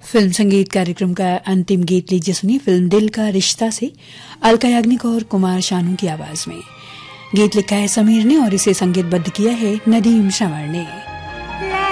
Film संगीत कार्यक्रम का अंतिम गीत लीजिए सुनिए फिल्म दिल का रिश्ता से अलका याग्निक और कुमार शानू की आवाज में। गीत लिखा है समीर ने और इसे संगीतबद्ध किया है नदीम श्रवण ने।